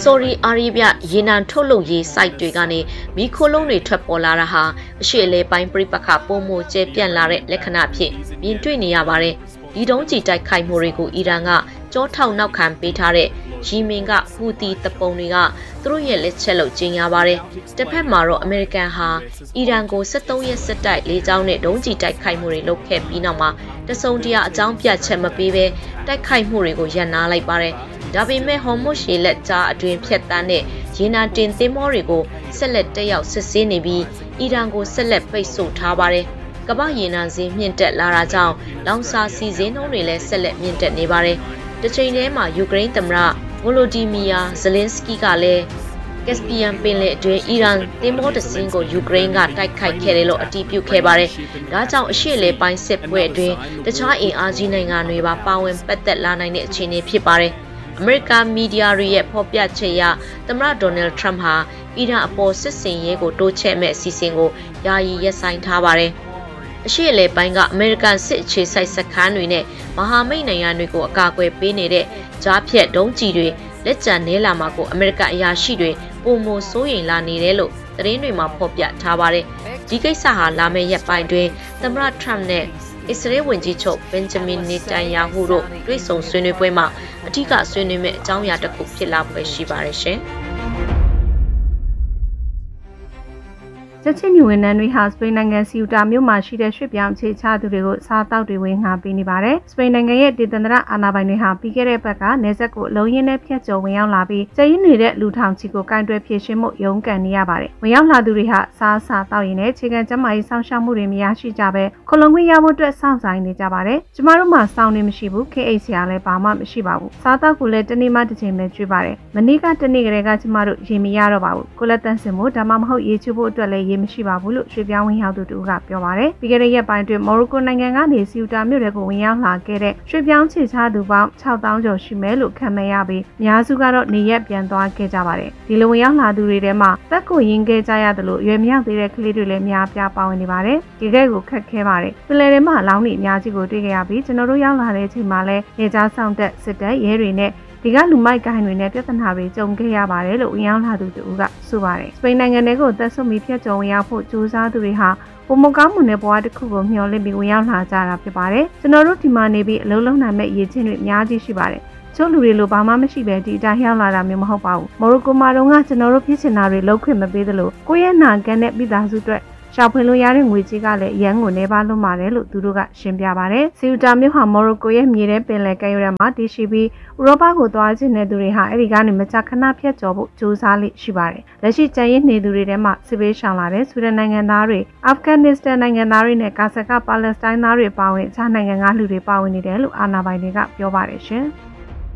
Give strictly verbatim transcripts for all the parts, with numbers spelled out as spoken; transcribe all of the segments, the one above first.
ဆော်ဒီအာရေဗျရေနံထုတ်လုပ်ရေးစိုက်တွေကနေမီခိုလုံးတွေထွက်ပေါ်လာတာဟာအရှေ့အလယ်ပိုင်းပြိပခပုံမှုကျဲပြန့်လာတဲ့လက္ခဏာဖြစ်မြင်တွေ့နေရပါတယ်ဒီတုံးကြည်တိုက်ခိုက်မှုတွေကိုအီရန်ကကြောထောက်နောက်ခံပေးထားတဲ့ယီမင်ကဟူသီတပုံတွေကသူတို့ရဲ့လက်ချက်လို့ကြေညာပါတယ်တစ်ဖက်မှာတော့အမေရိကန်ဟာအီရန်ကိုစက်သုံးရက်စစ်တိုက်လေးချောင်းနဲ့ဒုံးကြည်တိုက်ခိုက်မှုတွေလုပ်ခဲ့ပြီးနောက်မှာတစုံတရာအကြောင်းပြချက်မပေးဘဲတိုက်ခိုက်မှုတွေကိုရပ်နားလိုက်ပါတယ်ဒါပေမဲ့ဟော်မုရှေလက်ကြားအတွင်ဖြတ်တန်းတဲ့ရေနံတင်သင်းမောတွေကိုဆက်လက်တက်ရောက်စစ်ဆေးနေပြီးအီရန်ကိုဆက်လက်ပိတ်ဆို့ထားပါတယ်ကမ္ဘာရေနံဈေးမြင့်တက်လာတာကြောင့်လောင်စာစီဈေးနှုန်းတွေလည်းဆက်လက်မြင့်တက်နေပါတယ်တစ်ချိန်တည်းမှာယူကရိန်းသမ္မတဗိုလိုဒီမီယာဇလင်းစကီကလည်းကက်စပီယန်ပင်လယ်အတွင်းအီရန်သင်္ဘောတစ်စင်းကိုယူကရိန်းကတိုက်ခိုက်ခဲ့တယ်လို့အတည်ပြုခဲ့ပါတယ်။ဒါကြောင့်အရှေ့လေပိုင်းစစ်ပွဲအတွင်းတခြားအင်အားကြီးနိုင်ငံတွေပါပါဝင်ပတ်သက်လာနိုင်တဲ့အခြေအနေဖြစ်ပါတယ်။အမေရိကန်မီဒီယာတွေရဲ့ဖော်ပြချက်အရသမ္မတဒေါ်နယ်ထရမ့်ဟာအီရန်အပေါ်စစ်စင်ရေးကိုတိုးချဲ့မဲ့အစီအစဉ်ကိုယာယီရပ်ဆိုင်းထားပါတယ်။အရှေ့လေပိုင်းကအမေရိကန်စစ်အခြေစိုက်စခန်းတွေနဲ့မဟာမိတ်နိုင်ငံတွေကိုအကာအကွယ်ပေးနေတဲ့ကြားဖြတ်ဒုံးကျည်တွေလက်ကျန်နေလာမှာကိုအမေရိကန်အရာရှိတွေပုံမစိုးရိမ်လာနေတယ်လို့သတင်းတွေမှာဖော်ပြထားပါတယ်။ဒီကိစ္စဟာလာမယ့်ရက်ပိုင်းတွင်သမ္မတထရမ့်နဲ့အစ္စရေးဝန်ကြီးချုပ်ဘင်ဂျမင်နေတန်ယာဟုတို့တွေ့ဆုံဆွေးနွေးပွဲမှာအထူးဆွေးနွေးမယ့်အကြောင်းအရာတစ်ခုဖြစ်လာဖွယ်ရှိပါတယ်ရှင်။ချက်ချင်းညဝန်ထမ်းတွေဟာစပိန်နိုင်ငံစီယူတာမြို့မှာရှိတဲ့ရွှေ့ပြောင်းအခြေချသူတွေကိုစားတောက်တွေဝင်ငှားပေးနေပါတယ်။စပိန်နိုင်ငံရဲ့ဒေသန္တရအာဏာပိုင်တွေဟာပြီးခဲ့တဲ့ဘက်ကနေဆက်ကိုအလုံးရင်းနဲ့ဖျက်ကျော်ဝင်ရောက်လာပြီးကျင်းနေတဲ့လူထောင်ချီကိုကင်တွယ်ဖြည့်ရှင်းမှုရုန်းကန်နေရပါတယ်။ဝင်ရောက်လာသူတွေဟာစားစားတောက်ရင်းနဲ့ခြေခံကျန်းမာရေးစောင့်ရှောက်မှုတွေမရရှိကြဘဲခလုံးခွင့်ရဖို့အတွက်စောင့်ဆိုင်နေကြပါတယ်။ကျမတို့မှာစောင့်နေမရှိဘူး K H C ကလည်းဘာမှမရှိပါဘူး။စားတောက်ကိုလည်းတနေ့မှတစ်ချိန်ပဲကျွေးပါတယ်။မနေ့ကတနေ့ကလေးကကျမတို့ရေမရတော့ပါဘူး။ကိုလက်တန်းစင်မို့ဒါမှမဟုတ်ရေချိုးဖို့အတွက်လည်းရေမရှိပါဘူးလို့ရွှေပြောင်းဝင်ရောက်သူတူကပြောပါတယ်။ပြီးခဲ့တဲ့ရက်ပိုင်းတွင်မော်ရိုကိုနိုင်ငံကနေစီယူတာမြို့တွေကိုဝင်ရောက်လာခဲ့တဲ့ရွှေပြောင်းခြေချသူပေါင်း၆သောင်းကျော်ရှိမယ်လို့ခန့်မှန်းရပြီးအများစုကတော့နေရက်ပြန်သွားခဲ့ကြပါတယ်။ဒီလိုဝင်ရောက်လာသူတွေထဲမှာတက်ကိုရင်းခဲ့ကြရတယ်လို့ရွယ်မြောက်သေးတဲ့ကလေးတွေလည်းများပြားပါဝင်နေပါတယ်။ဒီကဲကိုခက်ခဲပါတယ်။ပင်လယ်ထဲမှာလောင်းနေအများကြီးကိုတွေ့ခဲ့ရပြီးကျွန်တော်တို့ရောက်လာတဲ့အချိန်မှာလည်းနေကြားဆောင်တက်စစ်တပ်ရဲတွေနဲ့ဒီကလူမိုက်ကိုင်းတွေနဲ့ပြဿနာတွေကြုံခဲ့ရပါတယ်လို့ဝင်ရောက်လာသူတူကဆိုပါတယ်။စပိန်နိုင်ငံတွေကိုသက်ဆုပ်ပြီးဖျက်ကျော်ဝင်ရောက်ဖို့ကြိုးစားသူတွေဟာပုံမကောင်းမှုနဲ့ဘဝတစ်ခုကိုမျှော်လင့်ပြီးဝင်ရောက်လာကြတာဖြစ်ပါတယ်။ကျွန်တော်တို့ဒီမှာနေပြီးအလုံးလုံးနိုင်မဲ့ရည်ချင်းတွေအများကြီးရှိပါတယ်။ချို့လူတွေလိုဘာမှမရှိပဲဒီအတိုင်းရောက်လာတာမျိုးမဟုတ်ပါဘူး။မော်ရိုကိုမှာတော့ကကျွန်တော်တို့ဖြစ်ချင်တာတွေလုပ်ခွင့်မပေးသလိုကိုယ့်ရဲ့နာကန်တဲ့မိသားစုအတွက်ရှာဖွေလို့ရတဲ့ငွေကြေးကလည်းအရန်ကိုနေပါလွတ်ပါတယ်လို့သူတို့ကရှင်းပြပါတယ်။စီယူတာမြို့ဟာမော်ရိုကိုရဲ့မြေထဲပင်လယ်ကမ်းရိုးတန်းမှာတည်ရှိပြီးဥရောပကိုသွားခြင်းတဲ့သူတွေဟာအဲဒီကနေမကြာခဏဖြတ်ကျော်ဖို့ကြိုးစားလိရှိပါတယ်။လက်ရှိကျန်ရစ်နေသူတွေထဲမှာစစ်ဘေးရှောင်လာတဲ့ဆွီဒင်နိုင်ငံသားတွေအာဖဂန်နစ္စတန်နိုင်ငံသားတွေနဲ့ကာဇက်ကပါလက်စတိုင်းသားတွေပါဝင်အခြားနိုင်ငံကလူတွေပါဝင်နေတယ်လို့အာဏာပိုင်တွေကပြောပါတယ်ရှင်။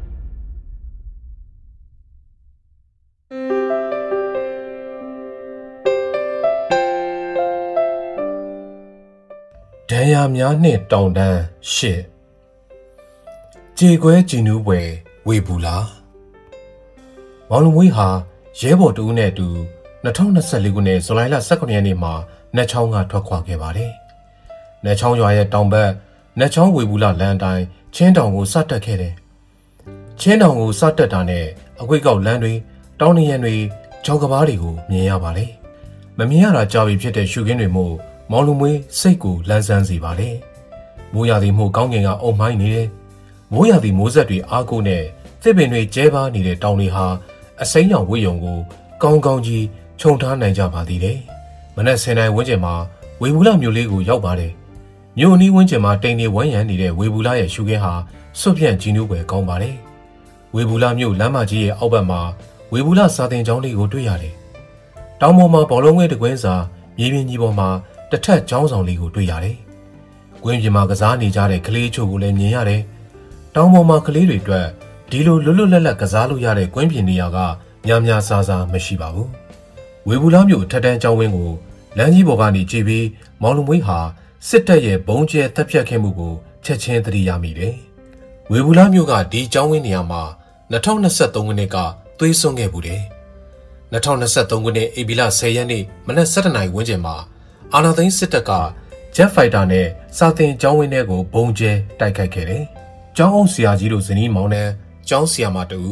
ဒဏ်ရာများနှင့်တောင်တန်းရှစ်ကြေကွဲကြည်နူးပွဲဝေဘူးလားမောင်လူမွေးဟာရဲဘော်တူနဲ့အတူ၂၀၂၄ခုနှစ်ဇူလိုင်လ၁၇ရက်နေ့မှာနတ်ချောင်းကထွက်ခွာခဲ့ပါတယ်။နတ်ချောင်းရွာရဲ့တောင်ဘက်နတ်ချောင်းဝေဘူးလားလမ်းတိုင်းချင်းတောင်ကိုစတက်ခဲ့တယ်။ချင်းတောင်ကိုစတက်တာနဲ့အကွေ့ကောက်လမ်းတွေတောင်နရံတွေကြောက်ကဘားတွေကိုမြင်ရပါလေ။မမြင်ရတာကြာပြီဖြစ်တဲ့ရှုခင်းတွေမို့မောင်လူမွေးစိတ်ကိုလန်းဆန်းစေပါလေ။မိုးရာသီမှုကောင်းကင်ကအုံမိုင်းနေတယ်။မိုးရာသီမိုးဆက်တွေအားကိုးနဲ့သစ်ပင်တွေကျဲပါနေတဲ့တောင်တွေဟာအစိမ်းရောင်ဝေးရုံကိုကောင်းကောင်းကြီးခြုံထားနိုင်ကြပါသေးတယ်။မနက်ဆယ်နာရီဝန်းကျင်မှာဝေဘူးလမြို့လေးကိုရောက်ပါတယ်။မြို့အနီးဝန်းကျင်မှာတိမ်နေဝန်းရံနေတဲ့ဝေဘူးလရဲ့ရှုခင်းဟာစွတ်ပြန့်ကြီးနူးပွဲကောင်းပါတယ်။ဝေဘူးလမြို့လမ်းမကြီးရဲ့အောက်ဘက်မှာဝေဘူးလစာတင်ကျောင်းလေးကိုတွေ့ရတယ်။တောင်ပေါ်မှာဘောလုံးငယ်တကွင်းစာမြေပြင်ကြီးပေါ်မှာတစ်ထက်ကျောင်းဆောင်လေးကိုတွေ့ရတယ်။ကွင်းပြင်မှာကစားနေကြတဲ့ကလေးချို့ကိုလည်းမြင်ရတယ်။တောင်ပေါ်မှာကလေးတွေအတွက်ဒီလိုလွတ်လွတ်လပ်လပ်ကစားလို့ရတဲ့ကွင်းပြင်နေရာကများများစားစားမရှိပါဘူး။ဝေဘူးလားမြို့ထက်တန်းကျောင်းဝင်းကိုလမ်းကြီးပေါ်ကနေကြည့်ပြီးမောင်လူမွေးဟာစစ်တပ်ရဲ့ဘုံကျဲတပ်ဖြတ်ခဲ့မှုကိုချက်ချင်းသတိရမိတယ်။ဝေဘူးလားမြို့ကဒီကျောင်းဝင်းနေရာမှာ၂၀၂၃ခုနှစ်ကသွေးစွန်းခဲ့ဘူးတယ်။၂၀၂၃ခုနှစ်ဧပြီလဆယ်ရက်နေ့မနက်၁၇နာရီဝန်းကျင်မှာအာနာသိန်းစစ်တပ်ကဂျက်ဖိုက်တာနဲ့စာတင်ကျောင်းဝင်းထဲကိုဘုံကျဲတိုက်ခိုက်ခဲ့တယ်။ကျောင်းအုပ်ဆရာကြီးတို့ဇနီးမောင်နှံကျောင်းဆရာမတူ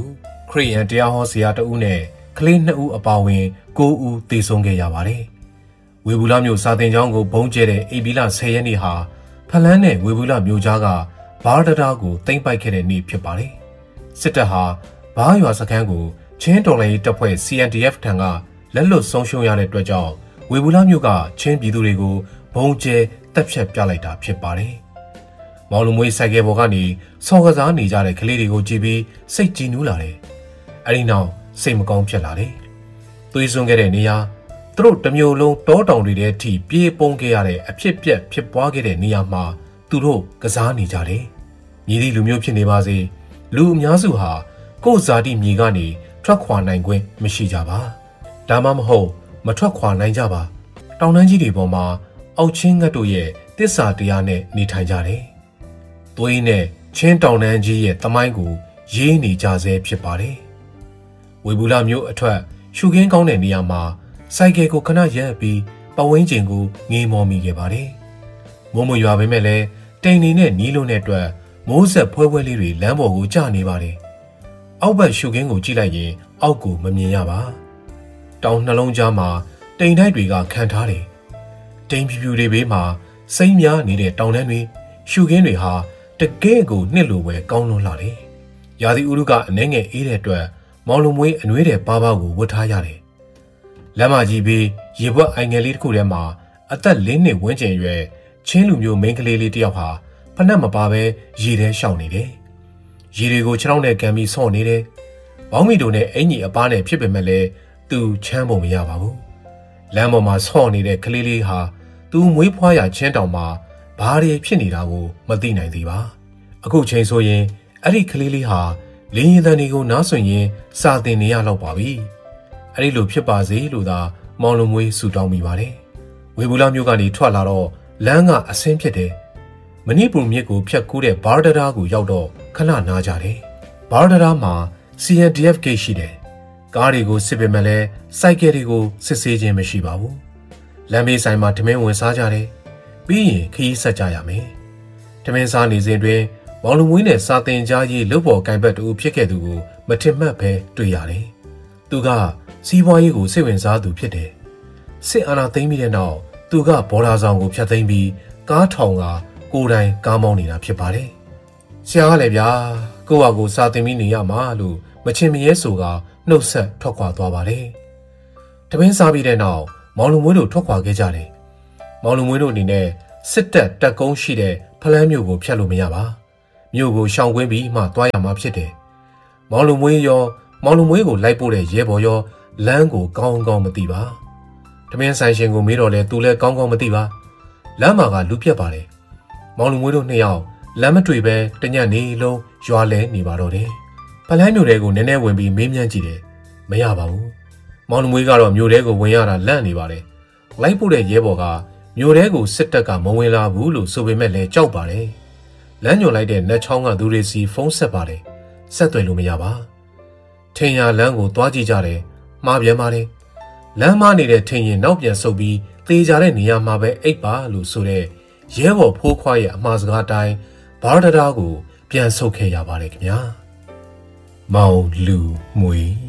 ခရစ်ယာန်တရားဟောဆရာတဦးနဲ့ကလေးနှစ်ဦးအပါအဝင်ကိုးဦးသေဆုံးခဲ့ရပါတယ်။ဝေဘူးလမြို့စာတင်ကျောင်းကိုဘုံကျဲတဲ့ဧပြီလဆယ်ရက်နေ့ဟာဖလန်းနဲ့ဝေဘူးလမြို့ကြားကဘားတတာကိုသိမ်းပိုက်ခဲ့တဲ့နေ့ဖြစ်ပါတယ်။စစ်တပ်ဟာဘားရွာစခန်းကိုချင်းတော်လှန်ရေးတပ်ဖွဲ့ C N D F ထံကလက်လွတ်ဆုံးရှုံးရတဲ့အတွက်ကြောင့်ဝေဘူးလမြို့ကချင်းပြည်သူတွေကိုဘုံကျဲတပ်ဖြတ်ပြလိုက်တာဖြစ်ပါတယ်။မောင်လူမွေးဆိုင်ကယ်ပေါ်ကနေဆော်ကစားနေကြတဲ့ကလေးတွေကိုကြည့်ပြီးစိတ်ကြည်နူးလာတယ်။အဲဒီနောက်စိတ်မကောင်းဖြစ်လာတယ်။သွေးစွန်းခဲ့တဲ့နေရာသူတို့တမျိုးလုံးတောတောင်တွေထဲထိပြေးပုန်းခဲ့ရတဲ့အဖြစ်ပြက်ဖြစ်ပွားခဲ့တဲ့နေရာမှာသူတို့ကစားနေကြတယ်။မြည်သည့်လူမျိုးဖြစ်နေပါစေလူအများစုဟာကိုယ်ဇာတိမြေကနေထွက်ခွာနိုင်ခွင့်မရှိကြပါ။ဒါမှမဟုတ်မထွက်ခွာနိုင်ကြပါ။တောင်တန်းကြီးတွေပေါ်မှာအောက်ချင်းငတ်တို့ရဲ့တစ္ဆာတရားနဲ့နေထိုင်ကြတယ်။သွေးနဲ့ချင်းတောင်တန်းကြီးရဲ့သမိုင်းကိုရေးနေကြဆဲဖြစ်ပါတယ်။ဝေဘူးလမြို့အထွက်ရှုခင်းကောင်းတဲ့နေရာမှာစိုက်ကယ်ကိုခဏရပ်ပြီးပဝင်းကျင်ကိုငေးမောမိခဲ့ပါတယ်။မိုးမရွာပေမဲ့လည်းတိမ်နေနဲ့နီးလုံးတဲ့အတွက်မိုးဆက်ဖွဲဖွဲလေးတွေလမ်းပေါ်ကိုကျနေပါတယ်။အောက်ဘက်ရှုခင်းကိုကြည့်လိုက်ရင်အောက်ကိုမမြင်ရပါ။တောင်နှလုံးကြားမှာတိမ်တိုက်တွေကခံထားတယ်။တိမ်ဖြူဖြူတွေဘေးမှာစိမ့်များနေတဲ့တောင်တန်းတွေရှုခင်းတွေဟာတကယ့်ကိုနှစ်လိုပဲကောင်းလွန်းလာတယ်။ရာသီဥတုကအနှဲငယ်အေးတဲ့အတွက်မောင်လူမွေးအနှွေးတဲ့ပါးပါးကိုဝတ်ထားရတယ်။လမ်းမကြီးဘေးရေဘွက်အိုင်ငယ်လေးတစ်ခုထဲမှာအသက်လေးနှစ်ဝန်းကျင်ရွယ်ချင်းလူမျိုးမိန်းကလေးလေးတစ်ယောက်ဟာဖနက်မပါပဲရေထဲရှောင်နေတယ်။ရေတွေကိုခြေထောက်နဲ့ကန်ပြီးဆော့နေတယ်။ဘောင်းမီတို့နဲ့အင်ကြီးအပားနဲ့ဖြစ်ပေမဲ့လည်းသူချမ်းပုံမရပါဘူး။လမ်းပေါ်မှာဆော့နေတဲ့ကလေးလေးဟာသူမွေးဖွားရာချင်းတောင်မှာဘာတွေဖြစ်နေတာကိုမသိနိုင်သေးပါ။အခုချိန်ဆိုရင်အဲ့ဒီကလေးလေးဟာလင်းရင်တန်တွေကိုနားဆွရင်စာတင်နေရတော့ပါပြီ။အဲ့ဒီလိုဖြစ်ပါစေလို့သာမောင်လူမွေးဆူတောင်းမိပါတယ်။ဝေဘူးလမြို့ကနေထွက်လာတော့လမ်းကအဆင်းဖြစ်တယ်။မဏိပူမြစ်ကိုဖြတ်ကူးတဲ့ဘားဒရာကိုရောက်တော့ခဏနားကြတယ်။ဘားဒရာမှာ C N D F ဂိတ်ရှိတယ်။ကားတွေကိုစစ်ပေမဲ့လည်းစိုက်ကယ်တွေကိုစစ်ဆေးခြင်းမရှိပါဘူး။လမ်းဘေးဆိုင်မှာထမင်းဝင်စားကြတယ်။ပြီးရင်ခရီးဆက်ကြရမယ်။ထမင်းစားနေစဉ်တွင်မောင်လူမွေးနဲ့စာတင်ကြားရေးလုပ်ပေါ်ကင်ဘက်တူဖြစ်ခဲ့သူကိုမထင်မှတ်ပဲတွေ့ရတယ်။သူကစီးပွားရေးကိုစိတ်ဝင်စားသူဖြစ်တယ်။စစ်အာဏာသိမ်းပြီးတဲ့နောက်သူကဘော်ဒါဆောင်ကိုဖျက်သိမ်းပြီးကားထောင်ကကိုယ်တိုင်ကားမောင်းနေတာဖြစ်ပါတယ်။ဆရာကလည်းဗျာကိုယ့်ဟာကိုယ်စာတင်ပြီးနေရမှာလို့မချင်မရဲဆိုကနှုတ်ဆက်ထွက်ခွာသွားပါတယ်။တပင်းစားပြီးတဲ့နောက်မောင်လူမွေးတို့ထွက်ခွာခဲ့ကြတယ်။မောင်လူမွေးတို့အနေနဲ့စစ်တပ်တပ်ကုန်းရှိတဲ့ဖလန်းမြို့ကိုဖျက်လို့မရပါ။မြို့ကိုရှောင်ကွင်းပြီးမှသွားရမှာဖြစ်တယ်။မောင်လူမွေးရောမောင်လူမွေးကိုလိုက်ပို့တဲ့ရဲဘော်ရောလမ်းကိုကောင်းကောင်းမသိပါ။တမင်းဆိုင်ရှင်ကိုမေးတော့လဲသူလည်းကောင်းကောင်းမသိပါ။လမ်းမှာကလူပြက်ပါတယ်။မောင်လူမွေးတို့နှစ်ယောက်လမ်းမတွေ့ပဲတညက်နေလုံးရွာလဲနေပါတော့တယ်။ဖလန်းမြို့ထဲကိုနည်းနည်းဝင်ပြီးမေးမြန်းကြည့်တယ်။မရပါဘူး။မောင်လူမွေးကတော့မြို့ထဲကိုဝင်ရတာလန့်နေပါတယ်။လိုက်ပို့တဲ့ရဲဘော်ကမြို့ထဲကိုစစ်တပ်ကမဝင်လာဘူးလို့ဆိုပေမဲ့လည်းကြောက်ပါတယ်။လမ်းညွန်လိုက်တဲ့နတ်ချောင်းကသူတွေစီဖုန်းဆက်ပါတယ်။ဆက်သွယ်လို့မရပါ။ထင်ရလမ်းကိုသွားကြည့်ကြတယ်။မှားပြန်ပါတယ်။လမ်းမနေတဲ့ထင်ရင်နောက်ပြန်ဆုပ်ပြီးသေချာတဲ့နေရာမှာပဲအိပ်ပါလို့ဆိုတဲ့ရဲဘော်ဖိုးခွားရဲ့အမှားစကားတိုင်းဘားဒရာကိုပြန်ဆုပ်ခဲ့ရပါတယ်ခင်ဗျာ။မောင်လူမွေ